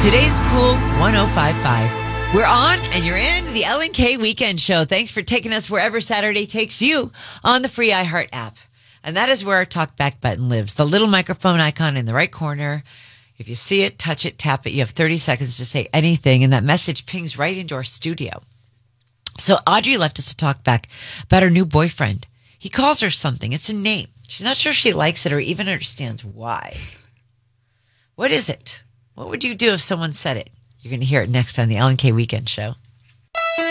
Today's Cool 1055. We're on and you're in the L&K Weekend Show. Thanks for taking us wherever Saturday takes you on the free iHeart app. And that is where our talkback button lives. The little microphone icon in the right corner. If you see it, touch it, tap it. You have 30 seconds to say anything. And that message pings right into our studio. So Audrey left us a talkback about her new boyfriend. He calls her something. It's a name. She's not sure she likes it or even understands why. What is it? What would you do if someone said it? You're going to hear it next on the L&K Weekend Show.